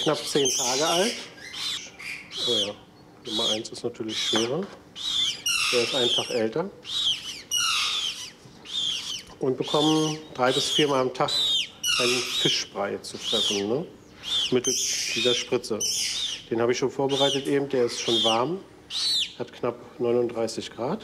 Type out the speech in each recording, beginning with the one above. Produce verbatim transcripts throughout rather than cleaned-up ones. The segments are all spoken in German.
Knapp zehn Tage alt. Oh ja, Nummer eins ist natürlich schwerer. Der ist einen Tag älter. Und bekommen drei bis viermal am Tag einen Fischbrei zu fressen, ne? Mittels dieser Spritze. Den habe ich schon vorbereitet eben, der ist schon warm. Hat knapp neununddreißig Grad.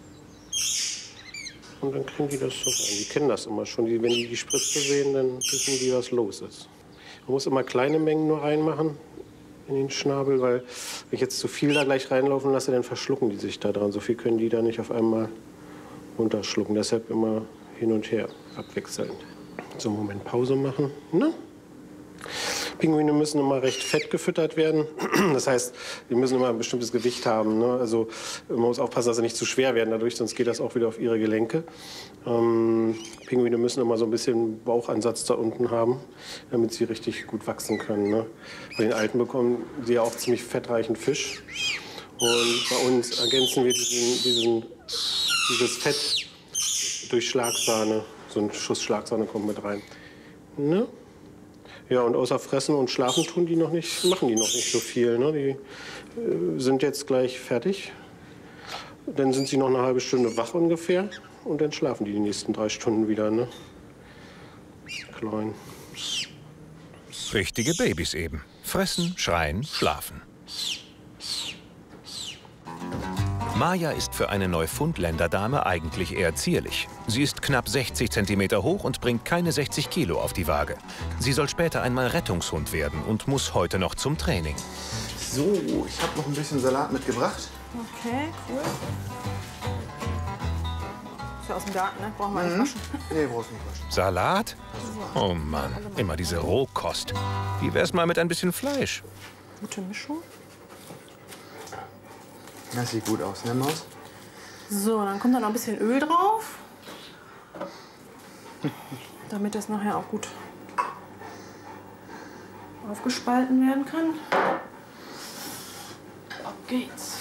Und dann kriegen die das so rein. Die kennen das immer schon. Die, wenn die die Spritze sehen, dann wissen die, was los ist. Man muss immer kleine Mengen nur reinmachen in den Schnabel, weil wenn ich jetzt zu viel da gleich reinlaufen lasse, dann verschlucken die sich da dran. So viel können die da nicht auf einmal runterschlucken. Deshalb immer hin und her abwechselnd. So, einen Moment Pause machen. Ne? Pinguine müssen immer recht fett gefüttert werden. Das heißt, die müssen immer ein bestimmtes Gewicht haben. Ne? Also man muss aufpassen, dass sie nicht zu schwer werden dadurch, sonst geht das auch wieder auf ihre Gelenke. Ähm, Pinguine müssen immer so ein bisschen Bauchansatz da unten haben, damit sie richtig gut wachsen können. Ne? Bei den Alten bekommen sie ja auch ziemlich fettreichen Fisch. Und bei uns ergänzen wir diesen, diesen, dieses Fett durch Schlagsahne. So ein Schuss Schlagsahne kommt mit rein. Ne? Ja, und außer Fressen und Schlafen tun die noch nicht, machen die noch nicht so viel. Ne? Die äh, sind jetzt gleich fertig. Dann sind sie noch eine halbe Stunde wach ungefähr. Und dann schlafen die die nächsten drei Stunden wieder. Ne? Klein. Richtige Babys eben. Fressen, schreien, schlafen. Maja ist für eine Neufundländerdame eigentlich eher zierlich. Sie ist knapp sechzig Zentimeter hoch und bringt keine sechzig Kilo auf die Waage. Sie soll später einmal Rettungshund werden und muss heute noch zum Training. So, ich habe noch ein bisschen Salat mitgebracht. Okay, cool. Ist ja aus dem Garten, ne? Brauchen wir nicht waschen. Nee, brauchst nicht waschen. Salat? Oh Mann, immer diese Rohkost. Wie wär's mal mit ein bisschen Fleisch? Gute Mischung. Das sieht gut aus, ne, Maus? So, dann kommt da noch ein bisschen Öl drauf. Damit das nachher auch gut aufgespalten werden kann. Auf geht's.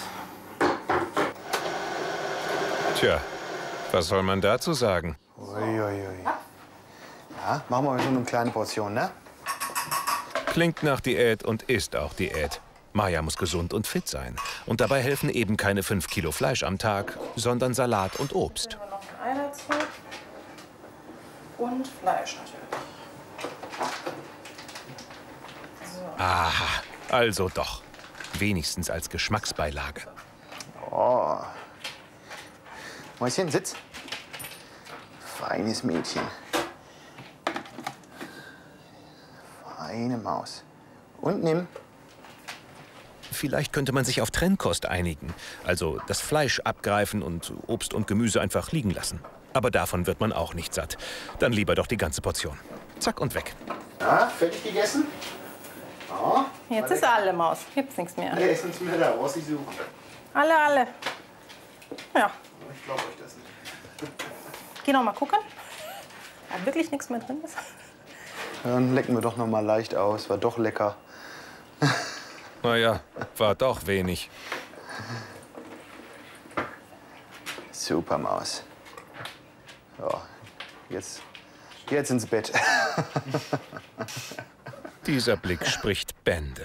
Tja, was soll man dazu sagen? Uiuiui. Ja, machen wir so eine kleine Portion, ne? Klingt nach Diät und ist auch Diät. Maja muss gesund und fit sein. Und dabei helfen eben keine fünf Kilo Fleisch am Tag, sondern Salat und Obst. Dann noch ein Ei dazu. Und Fleisch natürlich. So. Aha, also doch. Wenigstens als Geschmacksbeilage. Oh. Mäuschen, sitz. Feines Mädchen. Feine Maus. Und nimm. Vielleicht könnte man sich auf Trennkost einigen. Also das Fleisch abgreifen und Obst und Gemüse einfach liegen lassen. Aber davon wird man auch nicht satt. Dann lieber doch die ganze Portion. Zack und weg. Ja, fertig gegessen? Ja. Jetzt ist alle Maus. Gibt's nichts mehr. Nee, ist nichts mehr da. Brauchst nicht suchen. Alle, alle. Ja. Ich glaube euch das nicht. Geh noch mal gucken. Ob wirklich nichts mehr drin ist. Dann lecken wir doch noch mal leicht aus. War doch lecker. Naja, war doch wenig. Super Maus. So, jetzt, jetzt ins Bett. Dieser Blick spricht Bände.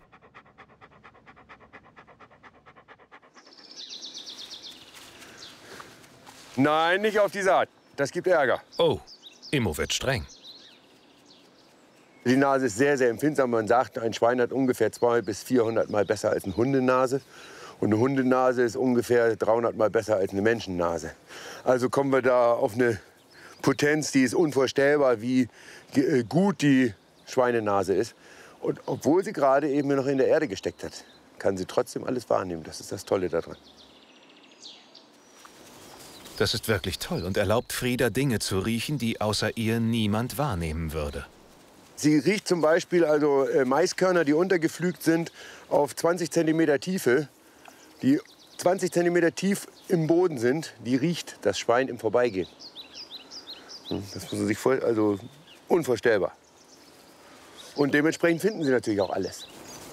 Nein, nicht auf die Saat. Das gibt Ärger. Oh, Immo wird streng. Die Nase ist sehr, sehr empfindsam. Man sagt, ein Schwein hat ungefähr zweihundert bis vierhundert Mal besser als eine Hundenase. Und eine Hundenase ist ungefähr dreihundert Mal besser als eine Menschennase. Also kommen wir da auf eine Potenz, die ist unvorstellbar, wie gut die Schweinenase ist. Und obwohl sie gerade eben noch in der Erde gesteckt hat, kann sie trotzdem alles wahrnehmen. Das ist das Tolle daran. Das ist wirklich toll und erlaubt Frieda, Dinge zu riechen, die außer ihr niemand wahrnehmen würde. Sie riecht zum Beispiel also äh, Maiskörner, die untergepflügt sind auf zwanzig Zentimeter Tiefe, die zwanzig Zentimeter tief im Boden sind, die riecht das Schwein im Vorbeigehen. Das muss man sich voll, also unvorstellbar. Und dementsprechend finden sie natürlich auch alles.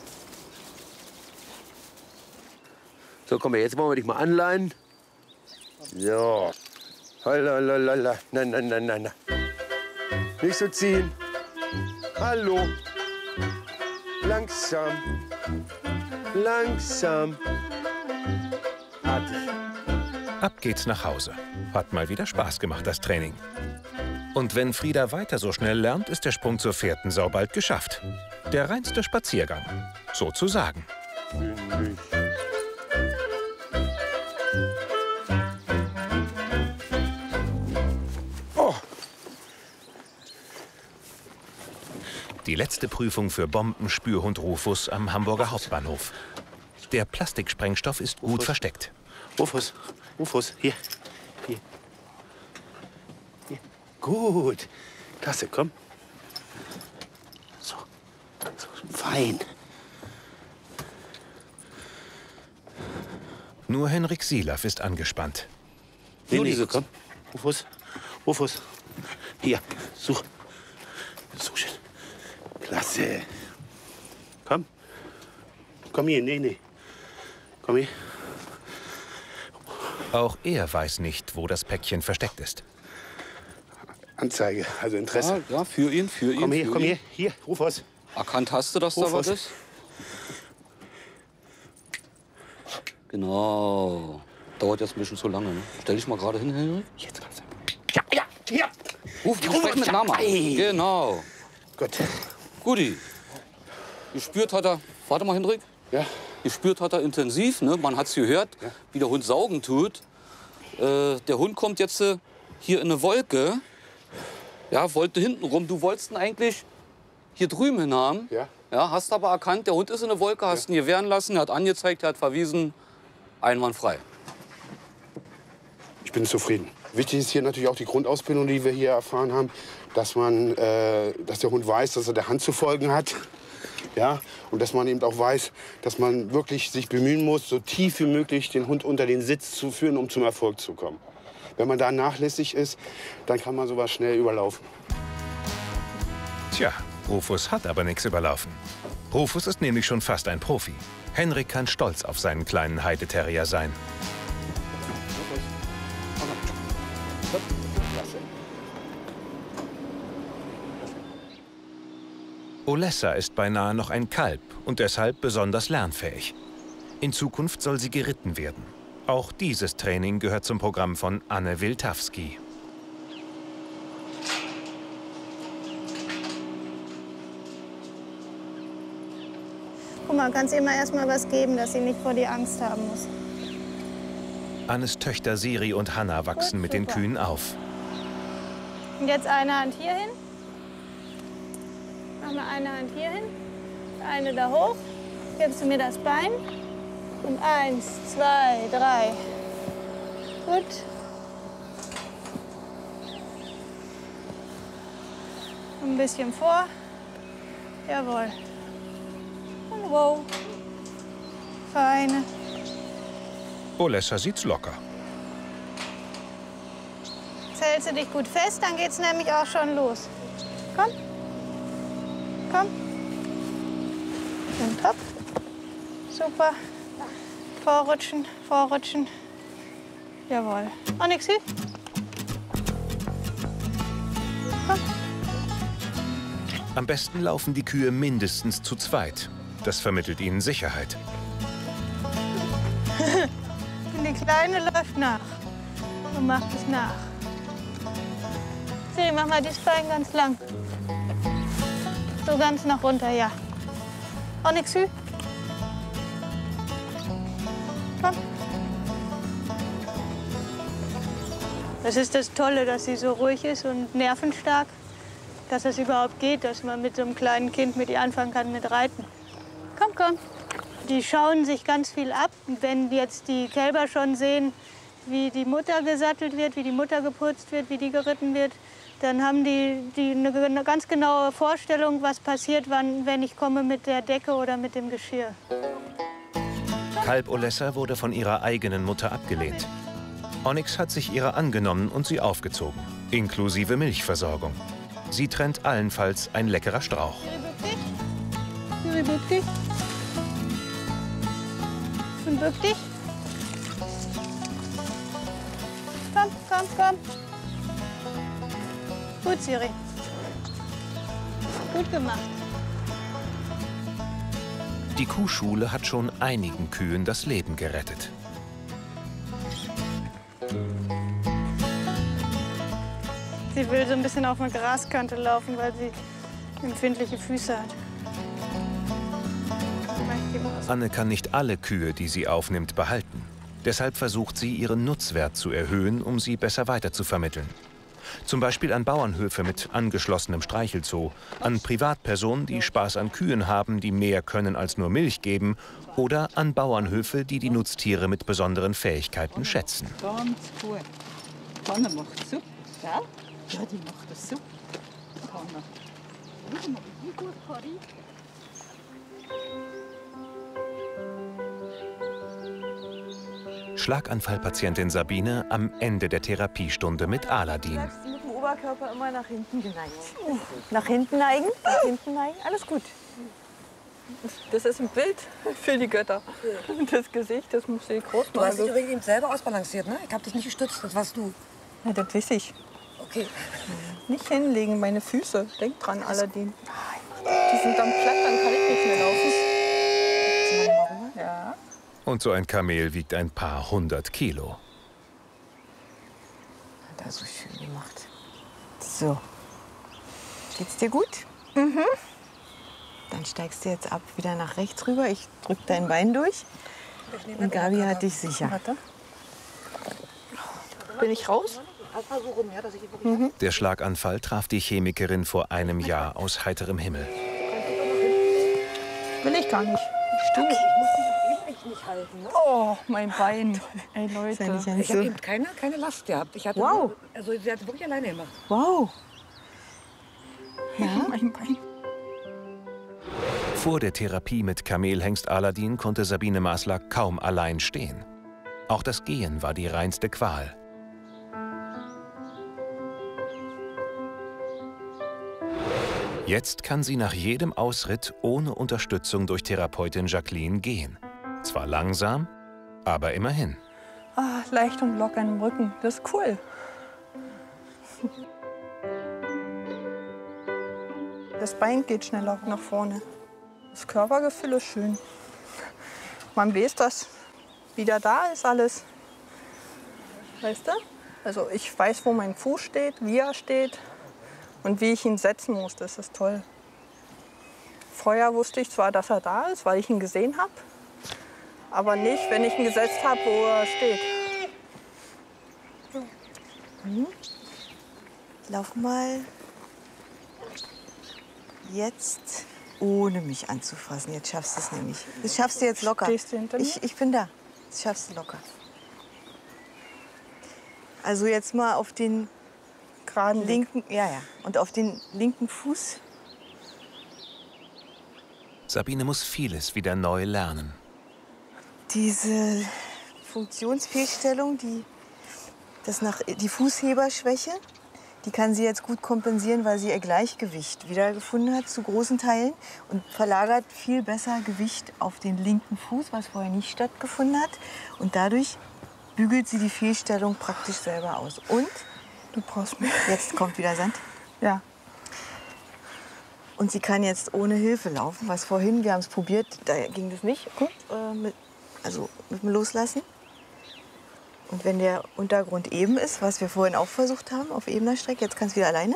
So, komm, jetzt wollen wir dich mal anleihen. So. Lalalala. Nein, nein, nein, nein, nein. Nicht so ziehen. Hallo. Langsam. Langsam. Artig. Ab geht's nach Hause. Hat mal wieder Spaß gemacht, das Training. Und wenn Frieda weiter so schnell lernt, ist der Sprung zur Fährtensau bald geschafft. Der reinste Spaziergang, sozusagen. Fündig. Oh. Die letzte Prüfung für Bombenspürhund Rufus am Hamburger Hauptbahnhof. Der Plastiksprengstoff ist gut Rufus. versteckt. Rufus, Rufus, hier. Hier. Hier. Gut. Klasse, komm. So. So, fein. Nur Henrik Silaff ist angespannt. Nee, Nur nee, diese, komm. Rufus, Rufus. Hier, such. So schön. Klasse. Komm. Komm hier, nee, nee. Komm hier. Auch er weiß nicht, wo das Päckchen versteckt ist. Anzeige, also Interesse. Ja, ja, für ihn, für ihn. Komm her, für komm ihn. hier, hier, Rufus. Erkannt hast du, dass da Rufus. was ist? Genau. Dauert jetzt ein bisschen zu lange, ne? Stell dich mal gerade hin, Henrik. Jetzt langsam. Ja, ja, ja. Ruf, wir sprechen mit Namen. Ei. Genau. Gut. Guti. Gespürt hat er, warte mal, Henrik. Ja. Gespürt hat er intensiv, ne? Man hat's gehört, Ja. wie der Hund saugen tut. Äh, der Hund kommt jetzt äh, hier in eine Wolke. Ja, wollte hinten rum. Du wolltest ihn eigentlich hier drüben hin haben. Ja. Ja, hast aber erkannt, der Hund ist in eine Wolke, hast ihn hier wehren lassen, er hat angezeigt, er hat verwiesen. Einwandfrei. Ich bin zufrieden. Wichtig ist hier natürlich auch die Grundausbildung, die wir hier erfahren haben, dass man, äh, dass der Hund weiß, dass er der Hand zu folgen hat. Ja, und dass man eben auch weiß, dass man wirklich sich bemühen muss, so tief wie möglich den Hund unter den Sitz zu führen, um zum Erfolg zu kommen. Wenn man da nachlässig ist, dann kann man sowas schnell überlaufen. Tja, Rufus hat aber nichts überlaufen. Rufus ist nämlich schon fast ein Profi. Henrik kann stolz auf seinen kleinen Heideterrier sein. Olessa ist beinahe noch ein Kalb und deshalb besonders lernfähig. In Zukunft soll sie geritten werden. Auch dieses Training gehört zum Programm von Anne Wiltawski. Guck mal, kannst ihr immer erst mal was geben, dass sie nicht vor dir Angst haben muss. Annes Töchter Siri und Hanna wachsen Gut, mit den super. Kühen auf. Und jetzt eine Hand hier hin. Mach mal eine Hand hier hin. Eine da hoch. Gibst du mir das Bein. Und eins, zwei, drei. Gut. Ein bisschen vor. Jawohl. Und wow. Feine. Olessa sieht's locker. Jetzt hältst du dich gut fest, dann geht's nämlich auch schon los. Komm. Komm. Und hopp. Super. Vorrutschen, vorrutschen. Jawohl. Und nix hin. Komm. Am besten laufen die Kühe mindestens zu zweit. Das vermittelt ihnen Sicherheit. Und die Kleine läuft nach. Und macht es nach. Siri, mach mal das Bein ganz lang. So ganz nach runter, ja. Auch nix hü. Komm. Das ist das Tolle, dass sie so ruhig ist und nervenstark. Dass es überhaupt geht, dass man mit so einem kleinen Kind mit ihr anfangen kann mit Reiten. Komm, komm. Die schauen sich ganz viel ab. Und wenn jetzt die Kälber schon sehen, wie die Mutter gesattelt wird, wie die Mutter geputzt wird, wie die geritten wird, dann haben die, die eine ganz genaue Vorstellung, was passiert, wann, wenn ich komme mit der Decke oder mit dem Geschirr. Kalb Olessa wurde von ihrer eigenen Mutter abgelehnt. Onyx hat sich ihrer angenommen und sie aufgezogen, inklusive Milchversorgung. Sie trennt allenfalls ein leckerer Strauch. Siri, bück dich. Und bück dich. Komm, komm, komm. Gut, Siri. Gut gemacht. Die Kuhschule hat schon einigen Kühen das Leben gerettet. Sie will so ein bisschen auf einer Graskante laufen, weil sie empfindliche Füße hat. Anne kann nicht alle Kühe, die sie aufnimmt, behalten. Deshalb versucht sie, ihren Nutzwert zu erhöhen, um sie besser weiterzuvermitteln. Zum Beispiel an Bauernhöfe mit angeschlossenem Streichelzoo, an Privatpersonen, die Spaß an Kühen haben, die mehr können als nur Milch geben, oder an Bauernhöfe, die die Nutztiere mit besonderen Fähigkeiten schätzen. Ganz gut. Hanna macht so, ja? Ja, die macht das so. Hanna. Wie gut, Kari. Schlaganfallpatientin Sabine am Ende der Therapiestunde mit Aladin. Mit dem Oberkörper immer nach hinten geneigt. Nach hinten neigen, nach hinten neigen, alles gut. Das ist ein Bild für die Götter. Das Gesicht, das muss ich groß machen. Du hast dich übrigens eben selber ausbalanciert, ne? Ich habe dich nicht gestützt, das warst du. Ja, das weiß ich. Okay. Nicht hinlegen, meine Füße. Denk dran, Aladin. Die sind dann platt, dann kann ich nicht mehr laufen. Ja. Und so ein Kamel wiegt ein paar hundert Kilo. Hat er so schön gemacht. So. Geht's dir gut? Mhm. Dann steigst du jetzt ab wieder nach rechts rüber. Ich drück dein Bein durch. Und Gabi hat dich sicher. Warte. Bin ich raus? Mhm. Der Schlaganfall traf die Chemikerin vor einem Jahr aus heiterem Himmel. Will ich gar nicht. Stimmt. Okay, ich muss dich nicht halten. Ne? Oh, mein Bein. Ey, Leute. Ja ich habe eben keine, keine Last gehabt. Ich hatte wow. Nur, also sie hat es wirklich alleine gemacht. Wow. Ja, mein Bein. Vor der Therapie mit Kamelhengst Aladin konnte Sabine Masler kaum allein stehen. Auch das Gehen war die reinste Qual. Jetzt kann sie nach jedem Ausritt ohne Unterstützung durch Therapeutin Jacqueline gehen. Zwar langsam, aber immerhin. Ah, leicht und locker im Rücken, das ist cool. Das Bein geht schneller nach vorne. Das Körpergefühl ist schön. Man weiß, dass wieder da ist alles. Weißt du? Also ich weiß, wo mein Fuß steht, wie er steht. Und wie ich ihn setzen muss, das ist toll. Vorher wusste ich zwar, dass er da ist, weil ich ihn gesehen habe, aber nicht, wenn ich ihn gesetzt habe, wo er steht. Mhm. Lauf mal jetzt, ohne mich anzufassen. Jetzt schaffst du es nämlich. Das schaffst du jetzt locker. Stehst du hinter mir? Ich, ich bin da. Das schaffst du locker. Also jetzt mal auf den geraden linken, ja, ja, und auf den linken Fuß. Sabine muss vieles wieder neu lernen. Diese Funktionsfehlstellung, die, das nach, die Fußheberschwäche, die kann sie jetzt gut kompensieren, weil sie ihr Gleichgewicht wiedergefunden hat zu großen Teilen und verlagert viel besser Gewicht auf den linken Fuß, was vorher nicht stattgefunden hat. Und dadurch bügelt sie die Fehlstellung praktisch selber aus. Und du brauchst mehr. Jetzt kommt wieder Sand. Ja. Und sie kann jetzt ohne Hilfe laufen, was vorhin, wir haben es probiert, da ging das nicht. Guck, äh, mit, also mit dem Loslassen. Und wenn der Untergrund eben ist, was wir vorhin auch versucht haben, auf ebener Strecke, jetzt kann es wieder alleine.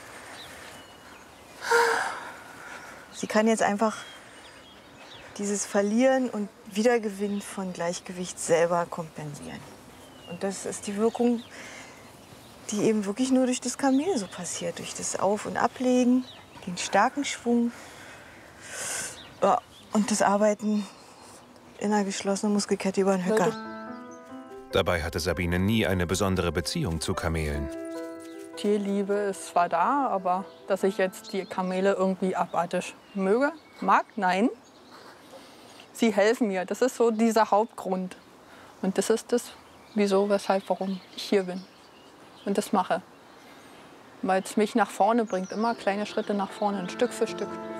Sie kann jetzt einfach dieses Verlieren und Wiedergewinnen von Gleichgewicht selber kompensieren. Und das ist die Wirkung, die eben wirklich nur durch das Kamel so passiert, durch das Auf- und Ablegen, den starken Schwung, ja, und das Arbeiten in einer geschlossenen Muskelkette über den Höcker. Dabei hatte Sabine nie eine besondere Beziehung zu Kamelen. Tierliebe ist zwar da, aber dass ich jetzt die Kamele irgendwie abartig möge, mag, nein. Sie helfen mir, das ist so dieser Hauptgrund. Und das ist das, wieso, weshalb, warum ich hier bin und das mache. Weil es mich nach vorne bringt, immer kleine Schritte nach vorne, Stück für Stück.